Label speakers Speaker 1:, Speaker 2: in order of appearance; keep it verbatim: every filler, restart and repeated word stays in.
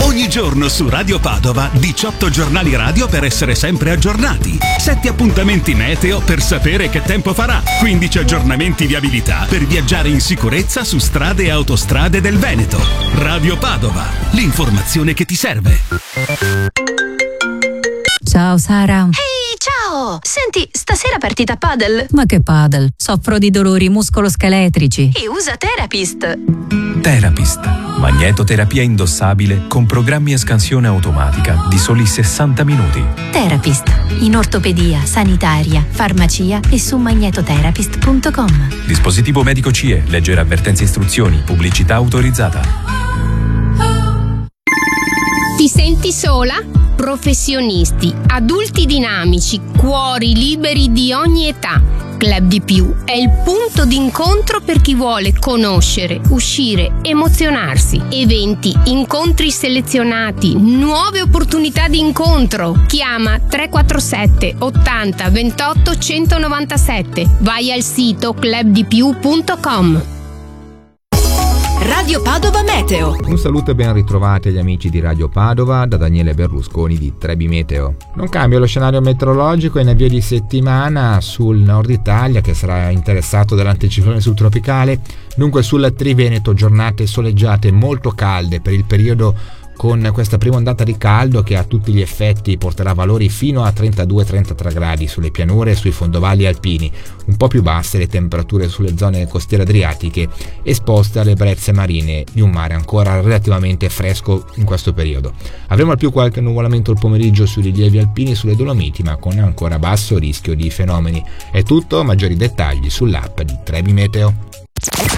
Speaker 1: Ogni giorno su Radio Padova diciotto giornali radio per essere sempre aggiornati, sette appuntamenti meteo per sapere che tempo farà, quindici aggiornamenti viabilità per viaggiare in sicurezza su strade e autostrade del Veneto. Radio Padova, l'informazione che ti serve.
Speaker 2: Ciao Sara.
Speaker 3: Ehi, ciao! Senti, stasera partita padel?
Speaker 2: Ma che padel? Soffro di dolori muscoloscheletrici.
Speaker 3: E usa Therapist.
Speaker 4: Therapist, magnetoterapia indossabile con programmi a scansione automatica di soli sessanta minuti.
Speaker 3: Therapist, in ortopedia, sanitaria, farmacia e su magnetotherapist punto com.
Speaker 4: Dispositivo medico C E, leggere avvertenze e istruzioni, pubblicità autorizzata.
Speaker 5: Ti senti sola? Professionisti, adulti dinamici, cuori liberi di ogni età. Club di Più è il punto d'incontro per chi vuole conoscere, uscire, emozionarsi. Eventi, incontri selezionati, nuove opportunità di incontro. Chiama tre quattro sette ottanta ventotto centonovantasette. Vai al sito club di più punto com.
Speaker 6: Radio Padova Meteo.
Speaker 7: Un saluto e ben ritrovati agli amici di Radio Padova da Daniele Berlusconi di Trebi Meteo. Non cambia lo scenario meteorologico in avvio di settimana sul nord Italia, che sarà interessato dall'anticiclone subtropicale. Dunque sul Triveneto giornate soleggiate molto calde per il periodo, con questa prima ondata di caldo che a tutti gli effetti porterà valori fino a trentadue trentatré gradi sulle pianure e sui fondovalli alpini, un po' più basse le temperature sulle zone costiere adriatiche, esposte alle brezze marine di un mare ancora relativamente fresco in questo periodo. Avremo al più qualche nuvolamento il pomeriggio sui rilievi alpini e sulle Dolomiti, ma con ancora basso rischio di fenomeni. È tutto, maggiori dettagli sull'app di Trebi Meteo.